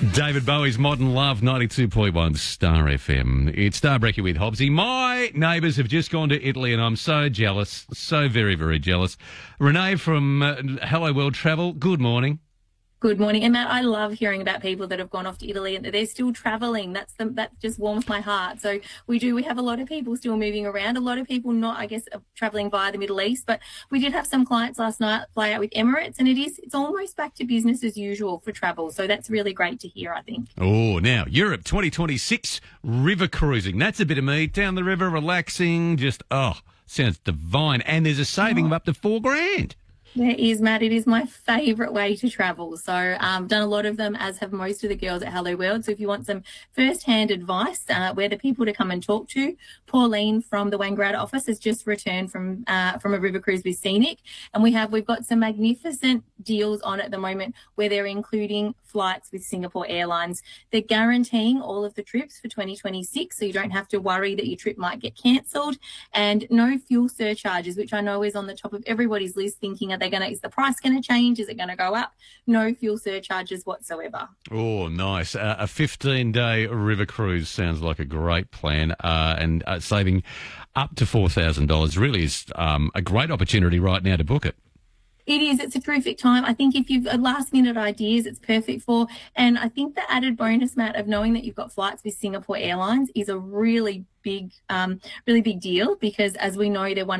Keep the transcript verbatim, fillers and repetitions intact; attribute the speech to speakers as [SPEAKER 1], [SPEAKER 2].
[SPEAKER 1] David Bowie's Modern Love, ninety-two point one Star F M. It's Starbreaker with Hobbsy. My neighbours have just gone to Italy and I'm so jealous, so very, very jealous. Renee from uh, Hello World Travel, good morning.
[SPEAKER 2] Good morning. And Matt, I love hearing about people that have gone off to Italy and they're still travelling. That's the, that just warms my heart. So we do, we have a lot of people still moving around, a lot of people not, I guess, travelling via the Middle East, but we did have some clients last night fly out with Emirates and it is, it's almost back to business as usual for travel. So that's really great to hear, I think.
[SPEAKER 1] Oh, now, Europe twenty twenty-six, river cruising. That's a bit of me, down the river, relaxing, just, oh, sounds divine. And there's a saving oh. of up to four grand.
[SPEAKER 2] There is, Matt. It is my favourite way to travel. So um, done a lot of them, as have most of the girls at Hello World. So if you want some first-hand advice, uh, we're the people to come and talk to. Pauline from the Wangaratta office has just returned from uh, from a river cruise with Scenic, and we have we've got some magnificent deals on at the moment where they're including flights with Singapore Airlines. They're guaranteeing all of the trips for twenty twenty-six, so you don't have to worry that your trip might get cancelled, and no fuel surcharges, which I know is on the top of everybody's list, thinking are they going to, is the price going to change? Is it going to go up? No fuel surcharges whatsoever.
[SPEAKER 1] Oh, nice. Uh, a fifteen-day river cruise sounds like a great plan, uh, and uh, saving up to four thousand dollars really is um, a great opportunity right now to book it.
[SPEAKER 2] It is. It's a terrific time. I think if you've got last-minute ideas, it's perfect for. And I think the added bonus, Matt, of knowing that you've got flights with Singapore Airlines is a really big, um, really big deal because, as we know, they're one